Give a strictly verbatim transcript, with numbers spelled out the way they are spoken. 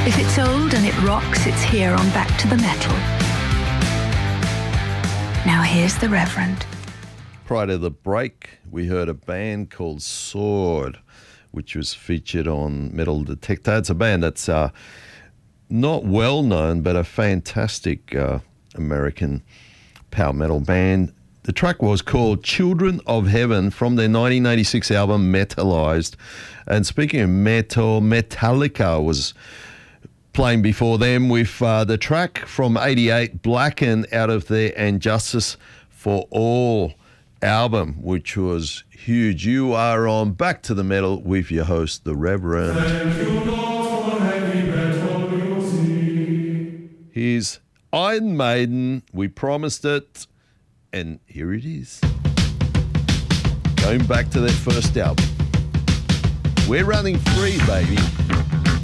If it's old and it rocks, it's here on Back to the Metal. Now here's the Reverend. Prior to the break, we heard a band called Sword, which was featured on Metal Detector. It's a band that's uh, not well known, but a fantastic uh, American power metal band. The track was called Children of Heaven from their nineteen eighty-six album Metalized. And speaking of metal, Metallica was playing before them with uh, the track from eighty-eight, Blacken, out of their And Justice for All album, which was huge. You are on Back to the Metal with your host, the Reverend. Thank you, Lord, for heavy metal music. Here's Iron Maiden. We promised it, and here it is. Going back to their first album. We're running free, baby.